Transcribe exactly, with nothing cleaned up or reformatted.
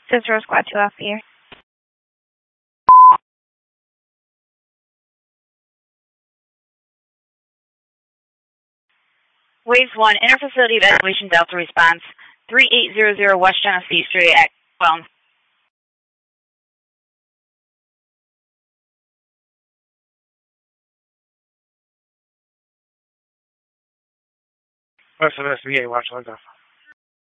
Cicero Squad two off here. Waves one, interfacility evaluation Delta response, three eight zero zero West Genesee Street at phone. West of S B A, watch log off.